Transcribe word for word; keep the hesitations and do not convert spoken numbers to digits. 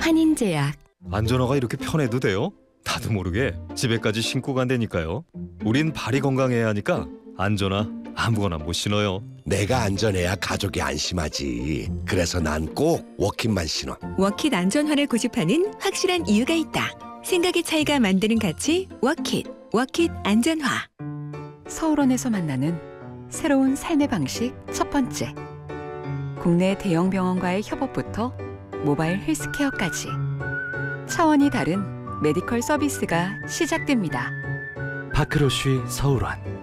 환인제약. 안전화가 이렇게 편해도 돼요? 나도 모르게 집에까지 신고 간다니까요. 우린 발이 건강해야 하니까 안전화 아무거나 못 신어요. 내가 안전해야 가족이 안심하지. 그래서 난 꼭 워킷만 신어. 워킷 안전화를 고집하는 확실한 이유가 있다. 생각의 차이가 만드는 가치 워킷. 워킷 안전화. 서울원에서 만나는 새로운 삶의 방식 첫 번째. 국내 대형 병원과의 협업부터 모바일 헬스케어까지 차원이 다른 메디컬 서비스가 시작됩니다. 파크로쉬 서울원.